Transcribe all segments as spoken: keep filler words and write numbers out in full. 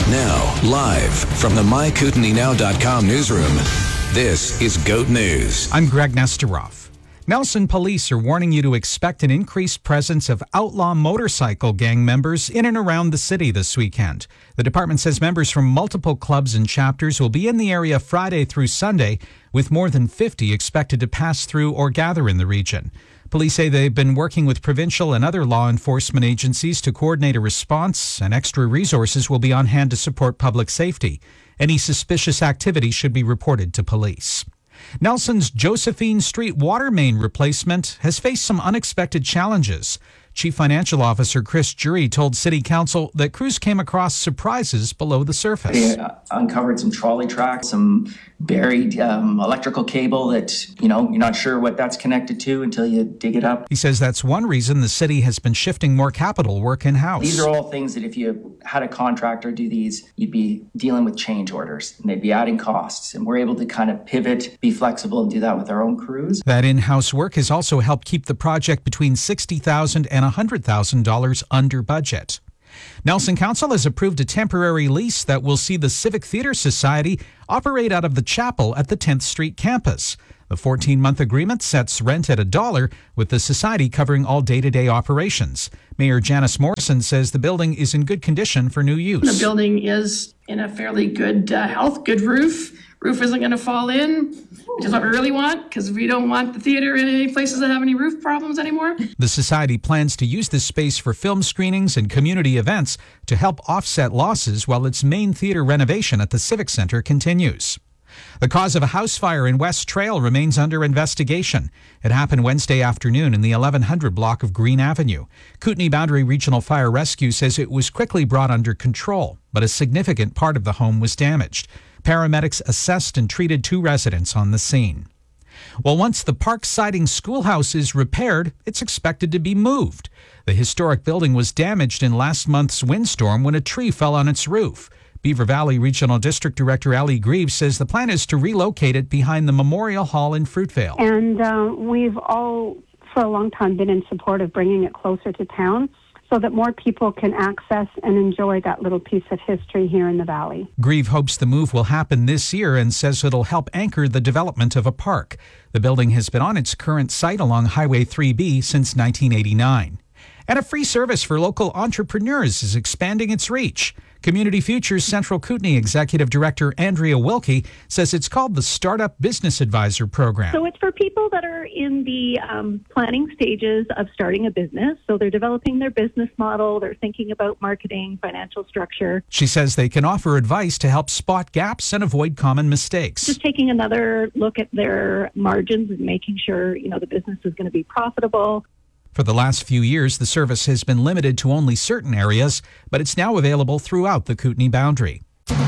Now, live from the my kootenai now dot com newsroom, this is GOAT News. I'm Greg Nesterov. Nelson police are warning you to expect an increased presence of outlaw motorcycle gang members in and around the city this weekend. The department says members from multiple clubs and chapters will be in the area Friday through Sunday, with more than fifty expected to pass through or gather in the region. Police say they've been working with provincial and other law enforcement agencies to coordinate a response, and extra resources will be on hand to support public safety. Any suspicious activity should be reported to police. Nelson's Josephine Street water main replacement has faced some unexpected challenges. Chief Financial Officer Chris Jury told City Council that crews came across surprises below the surface. They uh, uncovered some trolley tracks, some buried um, electrical cable that, you know, you're not sure what that's connected to until you dig it up. He says that's one reason the city has been shifting more capital work in-house. These are all things that if you had a contractor do these, you'd be dealing with change orders and they'd be adding costs. And we're able to kind of pivot, be flexible, and do that with our own crews. That in-house work has also helped keep the project between sixty thousand dollars and one hundred thousand dollars under budget. Nelson Council has approved a temporary lease that will see the Civic Theatre Society operate out of the chapel at the tenth Street campus. The fourteen-month agreement sets rent at a dollar, with the society covering all day-to-day operations. Mayor Janice Morrison says the building is in good condition for new use. The building is in a fairly good uh, health, good roof. Roof isn't going to fall in, which is what we really want, because we don't want the theater in any places that have any roof problems anymore. The society plans to use this space for film screenings and community events to help offset losses while its main theater renovation at the Civic Center continues. The cause of a house fire in West Trail remains under investigation. It happened Wednesday afternoon in the eleven hundred block of Green Avenue. Kootenai Boundary Regional Fire Rescue says it was quickly brought under control, but a significant part of the home was damaged. Paramedics assessed and treated two residents on the scene. Well, once the park siding schoolhouse is repaired, it's expected to be moved. The historic building was damaged in last month's windstorm when a tree fell on its roof. Beaver Valley Regional District Director Ellie Greaves says the plan is to relocate it behind the Memorial Hall in Fruitvale. And uh, we've all, for a long time, been in support of bringing it closer to town, so that more people can access and enjoy that little piece of history here in the valley. Grieve hopes the move will happen this year and says it'll help anchor the development of a park. The building has been on its current site along Highway three B since nineteen eighty-nine. And a free service for local entrepreneurs is expanding its reach. Community Futures Central Kootenai Executive Director Andrea Wilkie says it's called the Startup Business Advisor Program. So it's for people that are in the um, planning stages of starting a business. So they're developing their business model, they're thinking about marketing, financial structure. She says they can offer advice to help spot gaps and avoid common mistakes. Just taking another look at their margins and making sure, you know, the business is going to be profitable. For the last few years, the service has been limited to only certain areas, but it's now available throughout the Kootenai boundary.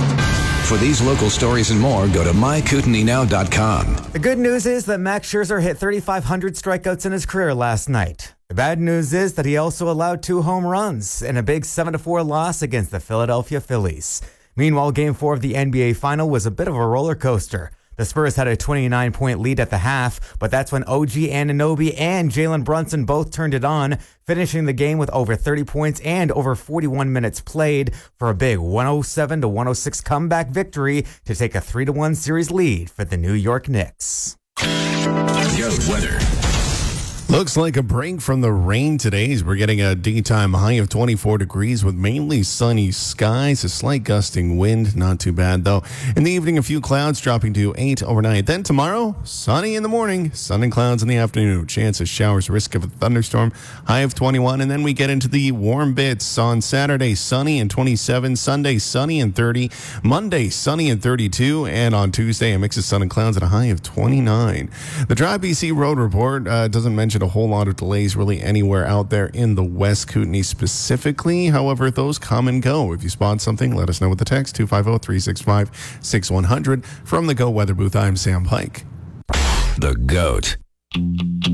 For these local stories and more, go to my kootenai now dot com. The good news is that Max Scherzer hit thirty-five hundred strikeouts in his career last night. The bad news is that he also allowed two home runs in a big seven to four loss against the Philadelphia Phillies. Meanwhile, Game four of the N B A Final was a bit of a roller coaster. The Spurs had a twenty-nine point lead at the half, but that's when O G Anunoby and Jalen Brunson both turned it on, finishing the game with over thirty points and over forty-one minutes played for a big one oh seven to one oh six comeback victory to take a three to one series lead for the New York Knicks. GOAT weather. Looks like a break from the rain today as we're getting a daytime high of twenty-four degrees with mainly sunny skies, a slight gusting wind, not too bad though. In the evening, a few clouds dropping to eight overnight. Then tomorrow, sunny in the morning, sun and clouds in the afternoon. Chance of showers, risk of a thunderstorm, high of twenty-one. And then we get into the warm bits on Saturday, sunny and twenty-seven. Sunday, sunny and thirty. Monday, sunny and thirty-two. And on Tuesday, a mix of sun and clouds at a high of twenty-nine. The Drive B C Road Report uh, doesn't mention a whole lot of delays really anywhere out there in the West Kootenai specifically. However, those come and go. If you spot something, let us know with the text two five zero, three six five, six one zero zero. From the Go Weather Booth, I'm Sam Pike. The GOAT.